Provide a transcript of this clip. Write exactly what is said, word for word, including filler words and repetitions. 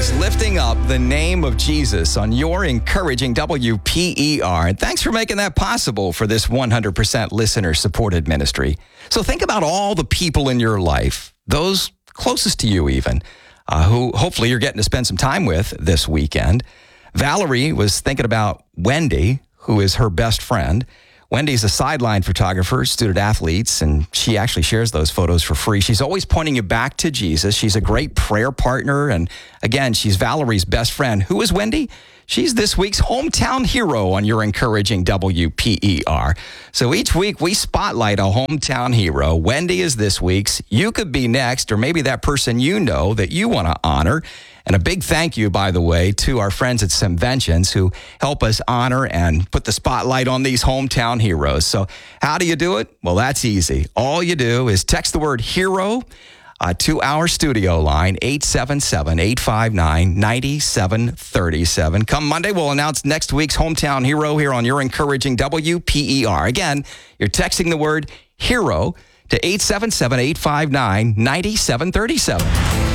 always lifting up the name of Jesus on your encouraging W P E R. And thanks for making that possible for this one hundred percent listener-supported ministry. So think about all the people in your life, those closest to you even, uh, who hopefully you're getting to spend some time with this weekend. Valerie was thinking about Wendy, who is her best friend. Wendy's a sideline photographer, student athletes, and she actually shares those photos for free. She's always pointing you back to Jesus. She's a great prayer partner. And again, she's Valerie's best friend. Who is Wendy? She's this week's hometown hero on your encouraging W P E R. So each week we spotlight a hometown hero. Wendy is this week's. You could be next, or maybe that person you know that you want to honor. And a big thank you, by the way, to our friends at Simventions who help us honor and put the spotlight on these hometown heroes. So how do you do it? Well, that's easy. All you do is text the word hero uh, to our studio line, eight seven seven, eight five nine, nine seven three seven. Come Monday, we'll announce next week's hometown hero here on your encouraging W P E R. Again, you're texting the word hero to eight seven seven, eight five nine, nine seven three seven.